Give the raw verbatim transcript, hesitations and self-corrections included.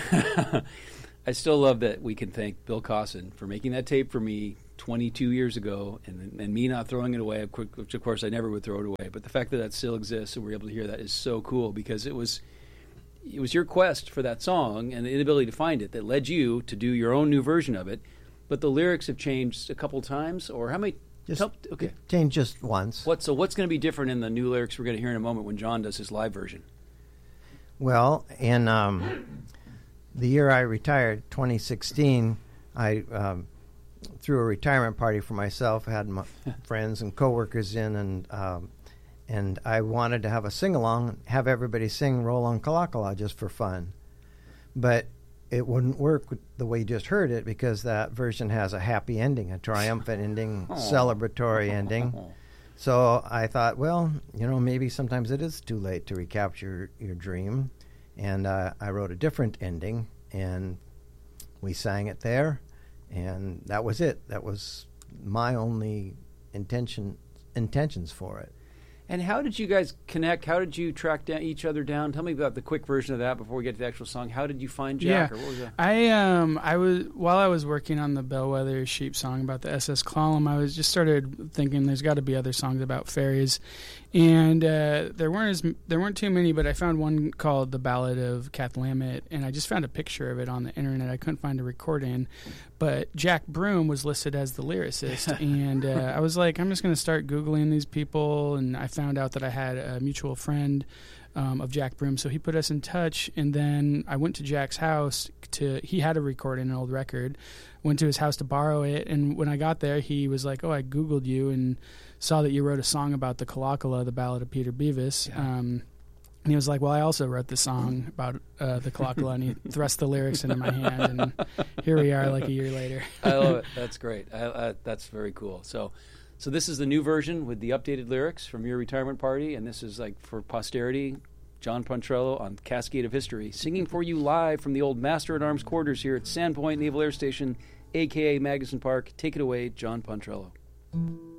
I still love that we can thank Bill Cosson for making that tape for me twenty-two years ago, and and me not throwing it away, which of course I never would throw it away. But the fact that that still exists and we're able to hear that is so cool, because it was it was your quest for that song and the inability to find it that led you to do your own new version of it. But the lyrics have changed a couple times, or how many? Just, help, okay, changed just once. What so? What's going to be different in the new lyrics we're going to hear in a moment when John does his live version? Well, in um, the year I retired, twenty sixteen, I um, threw a retirement party for myself. I had my friends and coworkers in, and um, and I wanted to have a sing-along, have everybody sing Roll on Kalakala just for fun. But it wouldn't work with the way you just heard it, because that version has a happy ending, a triumphant ending, celebratory ending. So I thought, well, you know, maybe sometimes it is too late to recapture your dream. And uh, I wrote a different ending, and we sang it there, and that was it. That was my only intention intentions for it. And how did you guys connect? How did you track down each other down? Tell me about the quick version of that before we get to the actual song. How did you find Jack? Yeah, or what was that? I um I was while I was working on the Bellwether Sheep song about the S S Clallam, I was just started thinking there's got to be other songs about fairies, and uh, there weren't as there weren't too many, but I found one called The Ballad of Cathlamet, and I just found a picture of it on the internet. I couldn't find a recording, but Jack Broom was listed as the lyricist, and uh, I was like, I'm just going to start Googling these people, and I found out that I had a mutual friend um, of Jack Broom, so he put us in touch, and then I went to Jack's house to, he had a recording, an old record, went to his house to borrow it, and when I got there, he was like, oh, I Googled you and saw that you wrote a song about the Kalakala, the Ballad of Peter Beavis, yeah. um, and he was like, well, I also wrote the song about uh, the Kalakala, and he thrust the lyrics into my hand, and here we are like a year later. I love it. That's great. I, I, that's very cool. So So this is the new version with the updated lyrics from your retirement party, and this is like for posterity. John Pontrello on Cascade of History, singing for you live from the old Master-at-Arms quarters here at Sandpoint Naval Air Station, a k a. Magnuson Park. Take it away, John Pontrello.